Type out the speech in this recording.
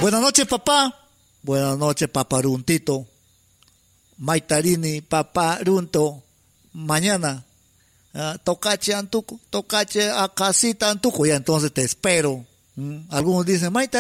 Buenas noches, papá. Buenas noches, paparuntito. Maitarini, paparunto. Mañana. Tocache antuco, tocache a casita antuco. Ya entonces te espero. Algunos dicen, Maita